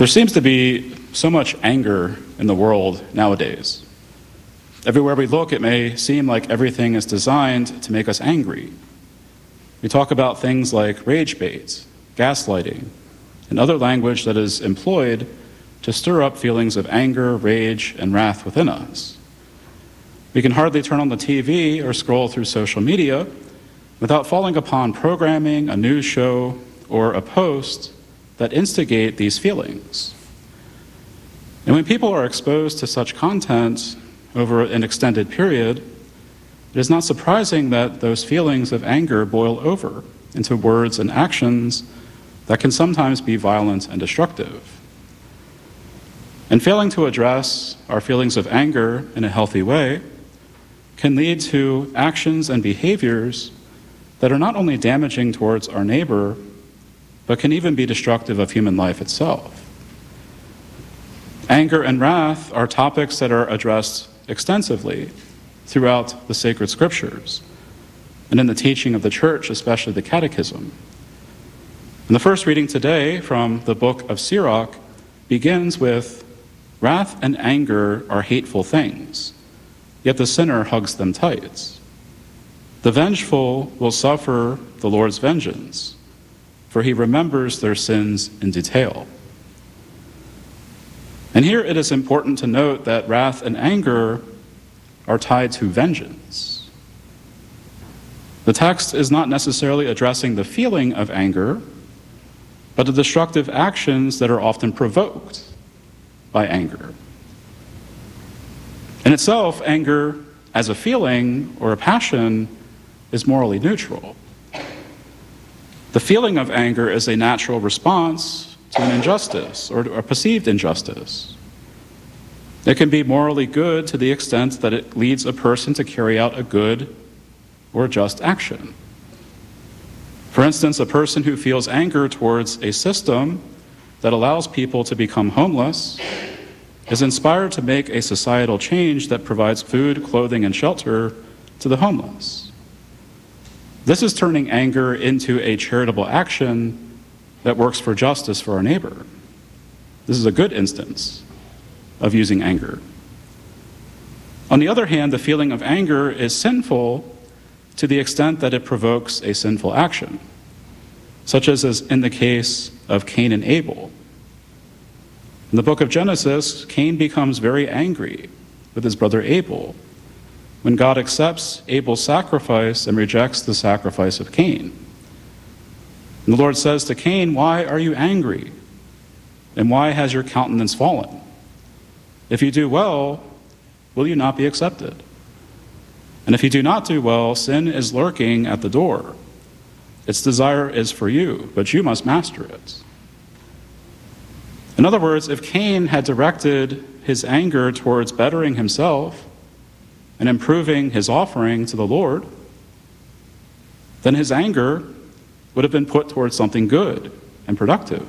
There seems to be so much anger in the world nowadays. Everywhere we look, it may seem like everything is designed to make us angry. We talk about things like rage bait, gaslighting, and other language that is employed to stir up feelings of anger, rage, and wrath within us. We can hardly turn on the TV or scroll through social media without falling upon programming, a news show, or a post that instigate these feelings. And when people are exposed to such content over an extended period, it is not surprising that those feelings of anger boil over into words and actions that can sometimes be violent and destructive. And failing to address our feelings of anger in a healthy way can lead to actions and behaviors that are not only damaging towards our neighbor, but can even be destructive of human life itself. Anger and wrath are topics that are addressed extensively throughout the sacred scriptures and in the teaching of the church, especially the Catechism. And the first reading today from the book of Sirach begins with, "Wrath and anger are hateful things, yet the sinner hugs them tight. The vengeful will suffer the Lord's vengeance, for he remembers their sins in detail." And here it is important to note that wrath and anger are tied to vengeance. The text is not necessarily addressing the feeling of anger, but the destructive actions that are often provoked by anger. In itself, anger as a feeling or a passion is morally neutral. The feeling of anger is a natural response to an injustice or a perceived injustice. It can be morally good to the extent that it leads a person to carry out a good or just action. For instance, a person who feels anger towards a system that allows people to become homeless is inspired to make a societal change that provides food, clothing, and shelter to the homeless. This is turning anger into a charitable action that works for justice for our neighbor. This is a good instance of using anger. On the other hand, the feeling of anger is sinful to the extent that it provokes a sinful action, such as in the case of Cain and Abel. In the book of Genesis, Cain becomes very angry with his brother Abel when God accepts Abel's sacrifice and rejects the sacrifice of Cain. And the Lord says to Cain, "Why are you angry? And why has your countenance fallen? If you do well, will you not be accepted? And if you do not do well, sin is lurking at the door. Its desire is for you, but you must master it." In other words, if Cain had directed his anger towards bettering himself and improving his offering to the Lord, then his anger would have been put towards something good and productive.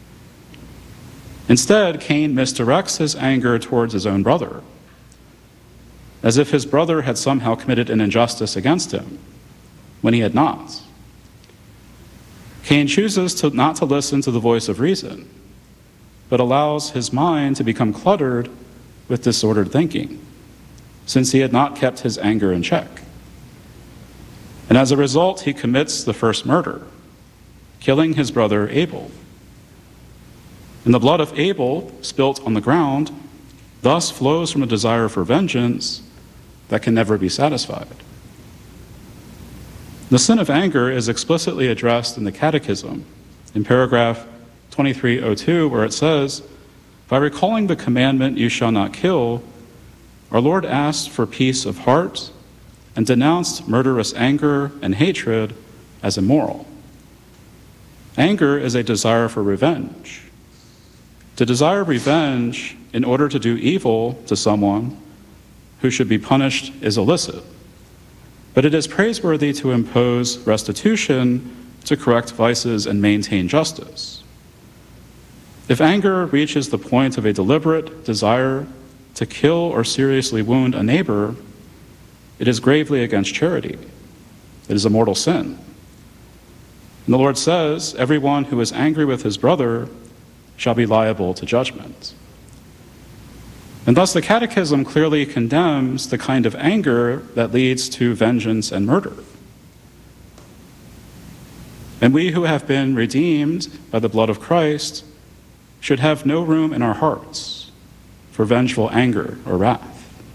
Instead, Cain misdirects his anger towards his own brother, as if his brother had somehow committed an injustice against him, when he had not. Cain chooses not to listen to the voice of reason, but allows his mind to become cluttered with disordered thinking, since he had not kept his anger in check. And as a result, he commits the first murder, killing his brother Abel. And the blood of Abel, spilt on the ground, thus flows from a desire for vengeance that can never be satisfied. The sin of anger is explicitly addressed in the Catechism, in paragraph 2302, where it says, "By recalling the commandment, 'You shall not kill,' our Lord asked for peace of heart and denounced murderous anger and hatred as immoral." Anger is a desire for revenge. To desire revenge in order to do evil to someone who should be punished is illicit, but it is praiseworthy to impose restitution to correct vices and maintain justice. If anger reaches the point of a deliberate desire to kill or seriously wound a neighbor, it is gravely against charity. It is a mortal sin. And the Lord says, "Everyone who is angry with his brother shall be liable to judgment. And thus the Catechism clearly condemns the kind of anger that leads to vengeance and murder. And we who have been redeemed by the blood of Christ should have no room in our hearts for vengeful anger or wrath.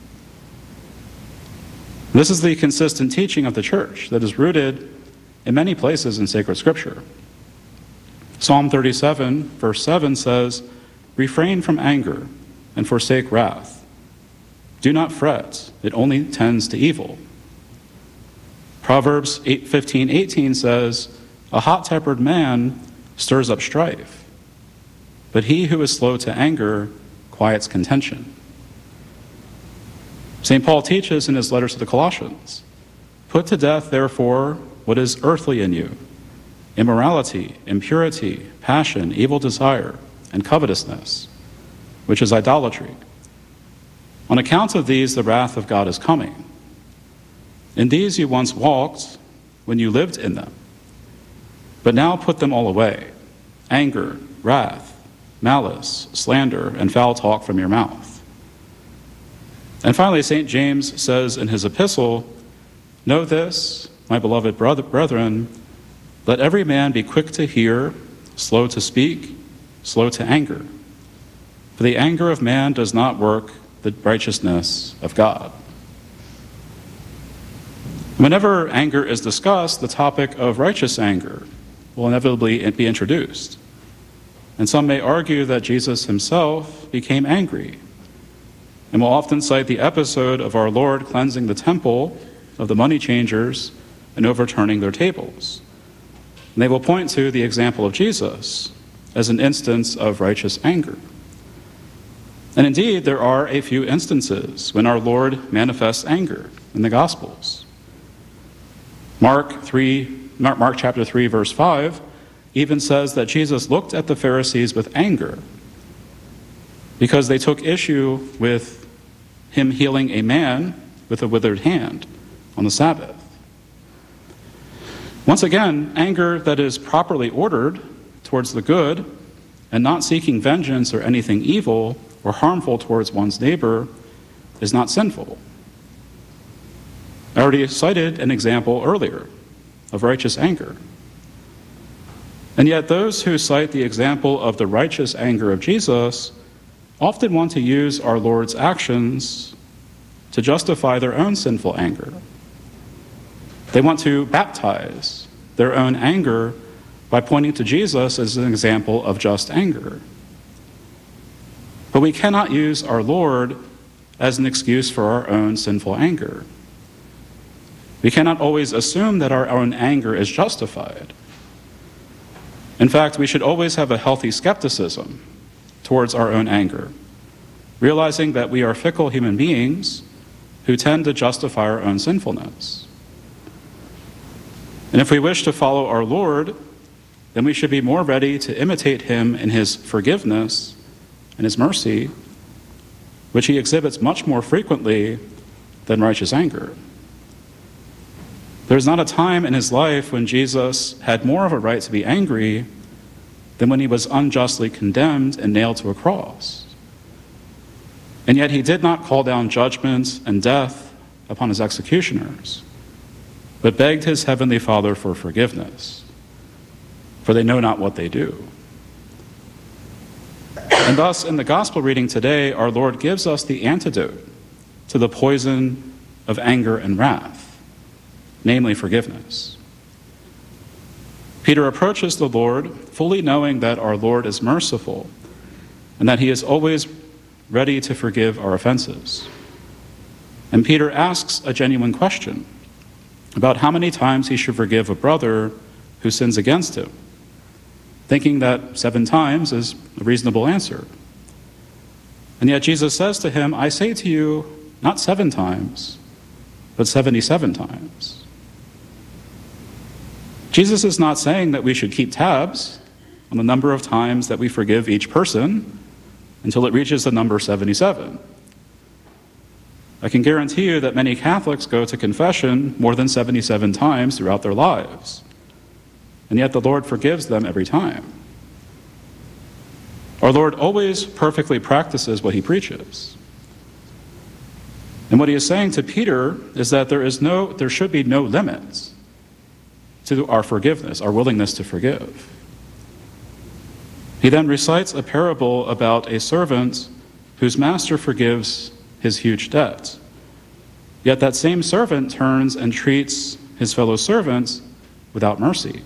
This is the consistent teaching of the Church that is rooted in many places in sacred Scripture. Psalm 37, verse 7 says, "Refrain from anger and forsake wrath. Do not fret, it only tends to evil." Proverbs 15:18 says, "A hot-tempered man stirs up strife, but he who is slow to anger quiets contention." St. Paul teaches in his letters to the Colossians, "Put to death, therefore, what is earthly in you, immorality, impurity, passion, evil desire, and covetousness, which is idolatry. On account of these, the wrath of God is coming. In these you once walked when you lived in them. But now put them all away: anger, wrath, malice, slander, and foul talk from your mouth." And finally, St. James says in his epistle, "Know this, my beloved brethren, let every man be quick to hear, slow to speak, slow to anger. For the anger of man does not work the righteousness of God." Whenever anger is discussed, the topic of righteous anger will inevitably be introduced. And some may argue that Jesus himself became angry, and will often cite the episode of our Lord cleansing the temple of the money changers and overturning their tables. And they will point to the example of Jesus as an instance of righteous anger. And indeed, there are a few instances when our Lord manifests anger in the Gospels. Mark chapter 3, verse 5 even says that Jesus looked at the Pharisees with anger because they took issue with him healing a man with a withered hand on the Sabbath. Once again, anger that is properly ordered towards the good and not seeking vengeance or anything evil or harmful towards one's neighbor is not sinful. I already cited an example earlier of righteous anger. And yet those who cite the example of the righteous anger of Jesus often want to use our Lord's actions to justify their own sinful anger. They want to baptize their own anger by pointing to Jesus as an example of just anger. But we cannot use our Lord as an excuse for our own sinful anger. We cannot always assume that our own anger is justified. In fact, we should always have a healthy skepticism towards our own anger, realizing that we are fickle human beings who tend to justify our own sinfulness. And if we wish to follow our Lord, then we should be more ready to imitate him in his forgiveness and his mercy, which he exhibits much more frequently than righteous anger. There's not a time in his life when Jesus had more of a right to be angry than when he was unjustly condemned and nailed to a cross. And yet he did not call down judgment and death upon his executioners, but begged his heavenly Father for forgiveness, for they know not what they do. And thus, in the gospel reading today, our Lord gives us the antidote to the poison of anger and wrath, namely forgiveness. Peter approaches the Lord fully knowing that our Lord is merciful and that he is always ready to forgive our offenses. And Peter asks a genuine question about how many times he should forgive a brother who sins against him, thinking that 7 times is a reasonable answer. And yet Jesus says to him, "I say to you, not 7 times, but 77 times. Jesus is not saying that we should keep tabs on the number of times that we forgive each person until it reaches the number 77. I can guarantee you that many Catholics go to confession more than 77 times throughout their lives, and yet the Lord forgives them every time. Our Lord always perfectly practices what he preaches. And what he is saying to Peter is that there should be no limits to our forgiveness, our willingness to forgive. He then recites a parable about a servant whose master forgives his huge debt. Yet that same servant turns and treats his fellow servants without mercy.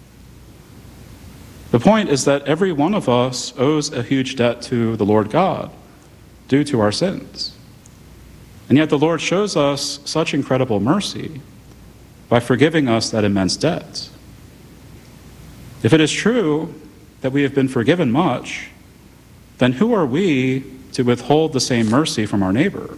The point is that every one of us owes a huge debt to the Lord God due to our sins. And yet the Lord shows us such incredible mercy by forgiving us that immense debt. If it is true that we have been forgiven much, then who are we to withhold the same mercy from our neighbor?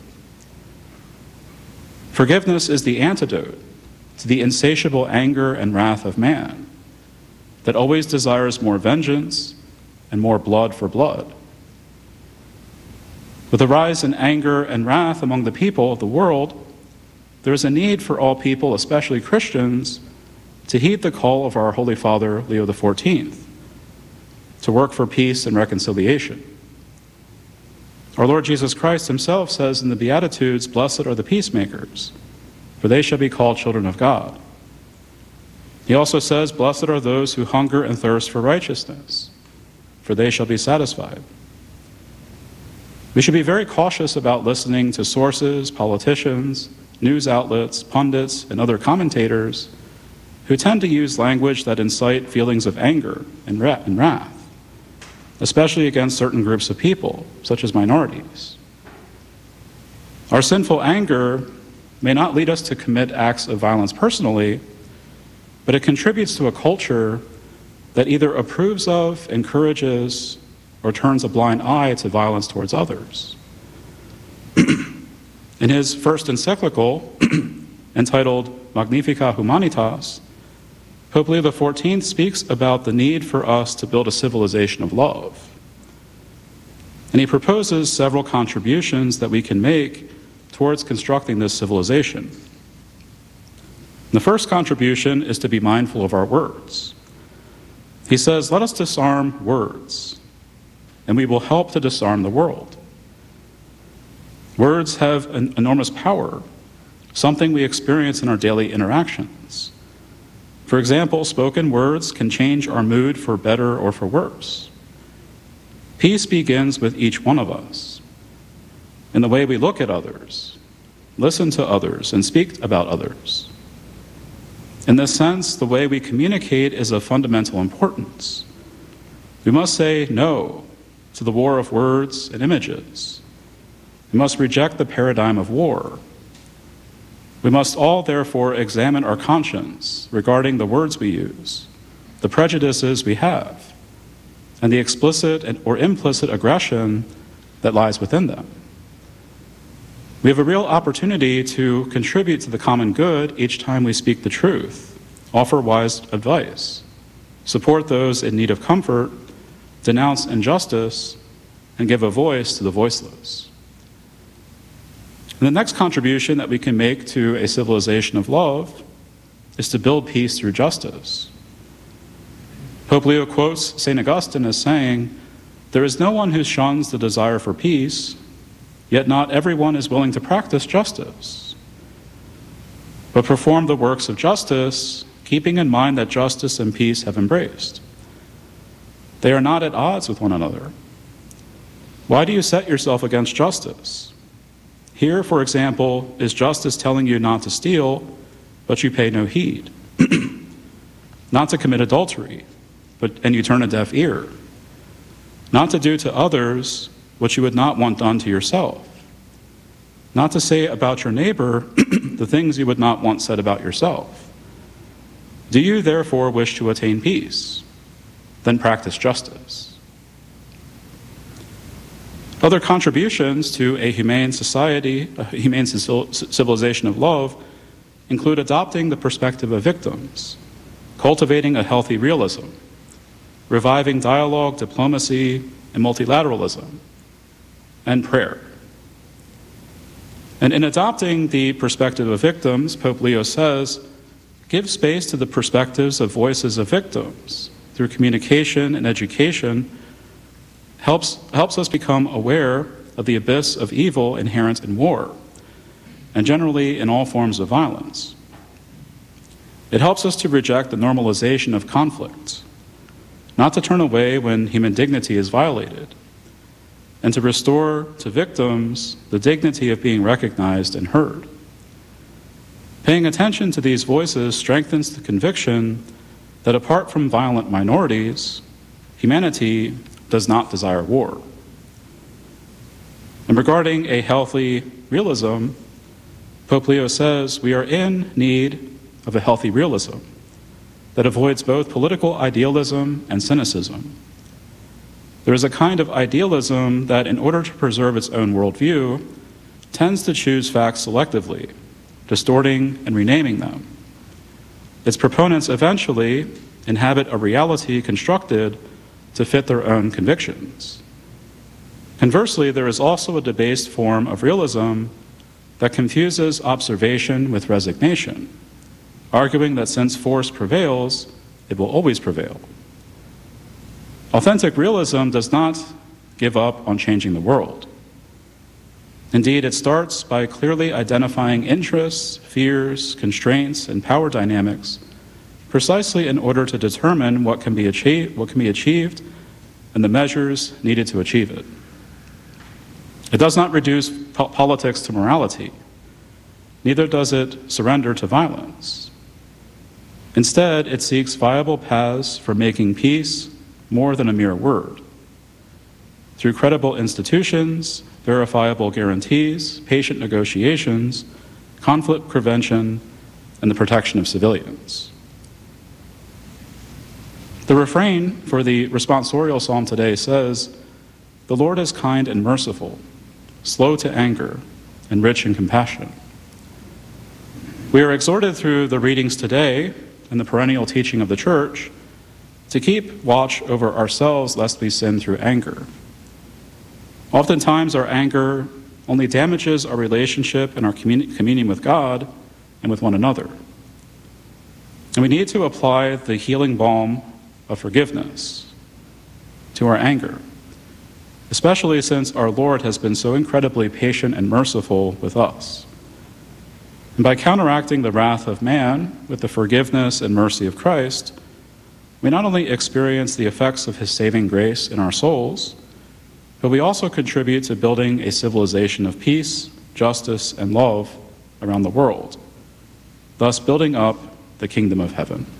Forgiveness is the antidote to the insatiable anger and wrath of man that always desires more vengeance and more blood for blood. With a rise in anger and wrath among the people of the world, there is a need for all people, especially Christians, to heed the call of our Holy Father, Leo XIV, to work for peace and reconciliation. Our Lord Jesus Christ himself says in the Beatitudes, "Blessed are the peacemakers, for they shall be called children of God." He also says, "Blessed are those who hunger and thirst for righteousness, for they shall be satisfied." We should be very cautious about listening to sources, politicians, news outlets, pundits, and other commentators who tend to use language that incite feelings of anger and wrath, especially against certain groups of people, such as minorities. Our sinful anger may not lead us to commit acts of violence personally, but it contributes to a culture that either approves of, encourages, or turns a blind eye to violence towards others. In his first encyclical, entitled Magnificat Humanitas, Pope Leo XIV speaks about the need for us to build a civilization of love. And he proposes several contributions that we can make towards constructing this civilization. The first contribution is to be mindful of our words. He says, "Let us disarm words, and we will help to disarm the world." Words have an enormous power, something we experience in our daily interactions. For example, spoken words can change our mood for better or for worse. Peace begins with each one of us, in the way we look at others, listen to others, and speak about others. In this sense, the way we communicate is of fundamental importance. We must say no to the war of words and images. We must reject the paradigm of war. We must all, therefore, examine our conscience regarding the words we use, the prejudices we have, and the explicit or implicit aggression that lies within them. We have a real opportunity to contribute to the common good each time we speak the truth, offer wise advice, support those in need of comfort, denounce injustice, and give a voice to the voiceless. And the next contribution that we can make to a civilization of love is to build peace through justice. Pope Leo quotes St. Augustine as saying, "There is no one who shuns the desire for peace, yet not everyone is willing to practice justice, but perform the works of justice, keeping in mind that justice and peace have embraced. They are not at odds with one another. Why do you set yourself against justice? Here, for example, is justice telling you not to steal, but you pay no heed. Not to commit adultery, and you turn a deaf ear. Not to do to others what you would not want done to yourself. Not to say about your neighbor the things you would not want said about yourself. Do you therefore wish to attain peace? Then practice justice." Other contributions to a humane society, a humane civilization of love, include adopting the perspective of victims, cultivating a healthy realism, reviving dialogue, diplomacy, and multilateralism, and prayer. And in adopting the perspective of victims, Pope Leo says, give space to the perspectives of voices of victims through communication and education, helps us become aware of the abyss of evil inherent in war, and generally in all forms of violence. It helps us to reject the normalization of conflict, not to turn away when human dignity is violated, and to restore to victims the dignity of being recognized and heard. Paying attention to these voices strengthens the conviction that apart from violent minorities, humanity does not desire war. And regarding a healthy realism, Pope Leo says we are in need of a healthy realism that avoids both political idealism and cynicism. There is a kind of idealism that, in order to preserve its own worldview, tends to choose facts selectively, distorting and renaming them. Its proponents eventually inhabit a reality constructed to fit their own convictions. Conversely, there is also a debased form of realism that confuses observation with resignation, arguing that since force prevails, it will always prevail. Authentic realism does not give up on changing the world. Indeed, it starts by clearly identifying interests, fears, constraints, and power dynamics precisely in order to determine what can be achieved and the measures needed to achieve it. It does not reduce politics to morality. Neither does it surrender to violence. Instead, it seeks viable paths for making peace more than a mere word. Through credible institutions, verifiable guarantees, patient negotiations, conflict prevention, and the protection of civilians. The refrain for the responsorial psalm today says, "The Lord is kind and merciful, slow to anger, and rich in compassion." We are exhorted through the readings today and the perennial teaching of the Church to keep watch over ourselves lest we sin through anger. Oftentimes, our anger only damages our relationship and our communion with God and with one another. And we need to apply the healing balm of forgiveness to our anger, especially since our Lord has been so incredibly patient and merciful with us. And by counteracting the wrath of man with the forgiveness and mercy of Christ, we not only experience the effects of his saving grace in our souls, but we also contribute to building a civilization of peace, justice, and love around the world, thus building up the kingdom of heaven.